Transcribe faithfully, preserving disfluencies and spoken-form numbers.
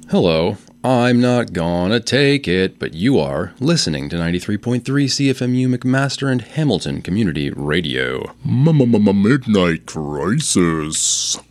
Hello, I'm not gonna take it, but you are listening to ninety-three point three C F M U McMaster and Hamilton Community Radio. Midnight Crisis.